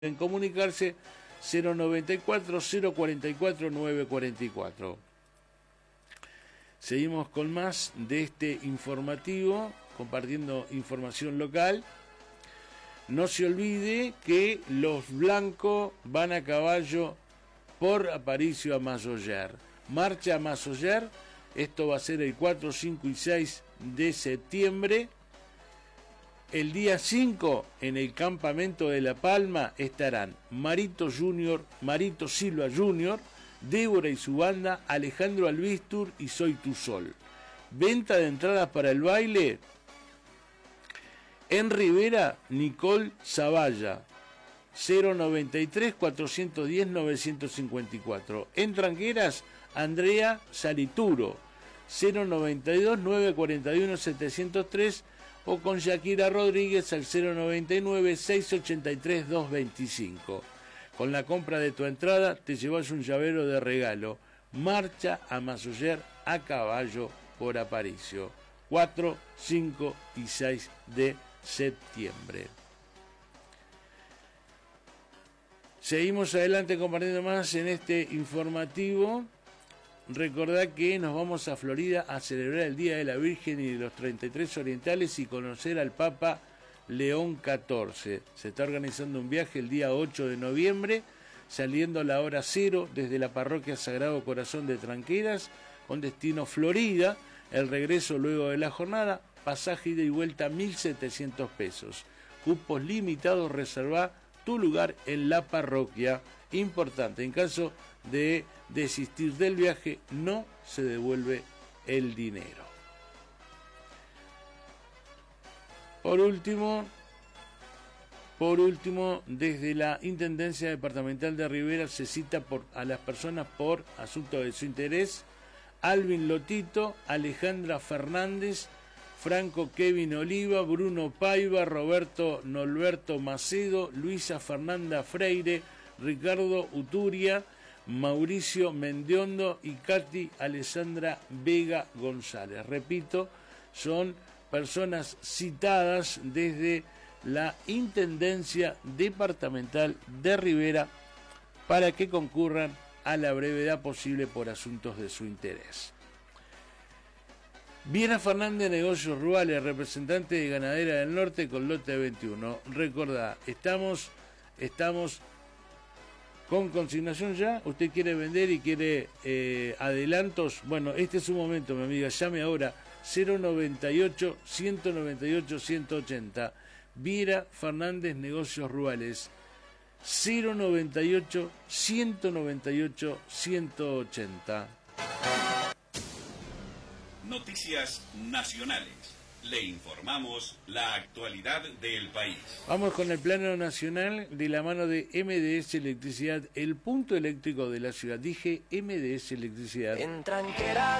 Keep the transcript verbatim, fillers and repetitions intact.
En comunicarse cero noventa y cuatro, cero cuarenta y cuatro, nueve cuarenta y cuatro. Seguimos con más de este informativo, compartiendo información local. No se olvide que los blancos van a caballo por Aparicio a Mazoyer. Marcha a Mazoyer, esto va a ser el cuatro, cinco y seis de septiembre. El día cinco, en el campamento de La Palma, estarán Marito Junior, Marito Silva Junior, Débora y su banda, Alejandro Albistur y Soy Tu Sol. Venta de entradas para el baile en Rivera, Nicole Zavalla, cero noventa y tres, cuatrocientos diez, novecientos cincuenta y cuatro. En Tranqueras, Andrea Salituro, cero noventa y dos, novecientos cuarenta y uno, setecientos tres, o con Shakira Rodríguez al cero noventa y nueve, seiscientos ochenta y tres, doscientos veinticinco. Con la compra de tu entrada te llevas un llavero de regalo. Marcha a Mazoyer a caballo por Aparicio, cuatro, cinco y seis de septiembre. Seguimos adelante compartiendo más en este informativo. Recordá que nos vamos a Florida a celebrar el Día de la Virgen y de los treinta y tres Orientales y conocer al Papa León catorce. Se está organizando un viaje el día ocho de noviembre, saliendo a la hora cero desde la parroquia Sagrado Corazón de Tranqueras, con destino Florida. El regreso luego de la jornada, pasaje ida y vuelta mil setecientos pesos. Cupos limitados, reserva tu lugar en la parroquia. Importante, en caso de desistir del viaje, no se devuelve el dinero. Por último, por último, desde la Intendencia Departamental de Rivera se cita por, a las personas por asunto de su interés: Alvin Lotito, Alejandra Fernández, Franco Kevin Oliva, Bruno Paiva, Roberto Norberto Macedo, Luisa Fernanda Freire, Ricardo Uturia, Mauricio Mendiondo y Katy Alessandra Vega González. Repito, son personas citadas desde la Intendencia Departamental de Rivera para que concurran a la brevedad posible por asuntos de su interés. Viera Fernández, Negocios Rurales, representante de Ganadera del Norte con lote veintiuno. Recordá, estamos, estamos con consignación ya. Usted quiere vender y quiere eh, adelantos. Bueno, este es su momento, mi amiga. Llame ahora cero noventa y ocho, ciento noventa y ocho, ciento ochenta. Viera Fernández, Negocios Rurales, cero noventa y ocho, ciento noventa y ocho, ciento ochenta. Noticias nacionales. Le informamos la actualidad del país. Vamos con el plano nacional de la mano de M D S Electricidad, el punto eléctrico de la ciudad. Dije M D S Electricidad. En Tranqueras